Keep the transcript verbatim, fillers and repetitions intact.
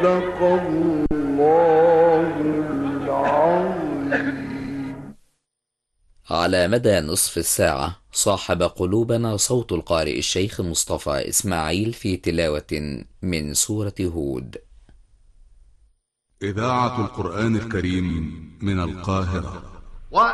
صدق الله العظيم. على مدى نصف الساعة صاحب قلوبنا صوت القارئ الشيخ مصطفى إسماعيل في تلاوة من سورة هود. إذاعة القرآن الكريم من القاهرة.